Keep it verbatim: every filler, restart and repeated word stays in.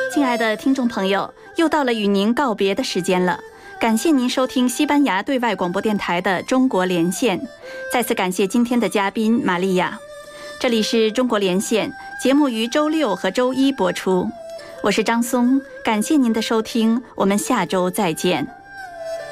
亲爱的听众朋友，又到了与您告别的时间了。感谢您收听西班牙对外广播电台的中国连线，再次感谢今天的嘉宾玛利亚。这里是中国连线，节目于周六和周一播出。我是张松，感谢您的收听，我们下周再见。